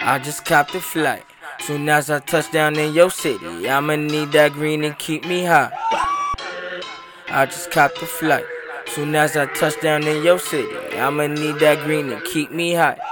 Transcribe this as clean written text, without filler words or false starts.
I just copped a flight. Soon as I touch down in your city, I'ma need that green and keep me high. I just copped a flight. Soon as I touch down in your city, I'ma need that green and keep me high.